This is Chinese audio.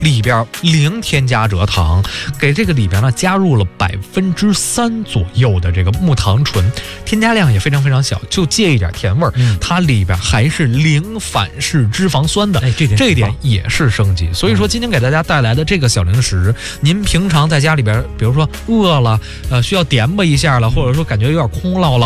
里边零添加蔗糖，给这个里边呢加入了3%左右的这个木糖醇，添加量也非常非常小，就借一点甜味儿。它里边还是零反式脂肪酸的，这一点也是升级。所以说今天给大家带来的这个小零食，您平常在家里边，比如说饿了，需要点吧一下了，或者说感觉有点空落了。